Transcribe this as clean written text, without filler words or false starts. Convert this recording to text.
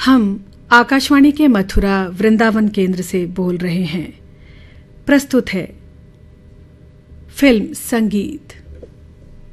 हम आकाशवाणी के मथुरा वृंदावन केंद्र से बोल रहे हैं। प्रस्तुत है फिल्म संगीत।